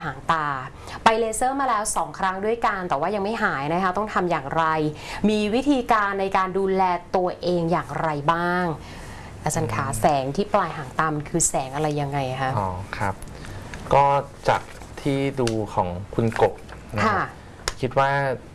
หางตาไปเลเซอร์มาแล้ว2 ครั้งด้วยกันแต่ว่ายังไม่หายนะคะต้องทำอย่างไรมีวิธีการในการดูแลตัวเองอย่างไรบ้างอาจารย์ขาแสงที่ปลายหางตามันคือแสงอะไรยังไงคะอ๋อครับก็จากที่ดูของคุณกบนะครับคิดว่า